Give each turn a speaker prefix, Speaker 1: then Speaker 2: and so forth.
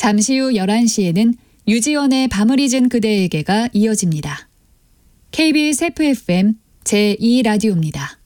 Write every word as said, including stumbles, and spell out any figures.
Speaker 1: 잠시 후 열한 시에는 유지원의 밤을 잊은 그대에게가 이어집니다. 케이비에스 에프에프엠 제이 라디오입니다.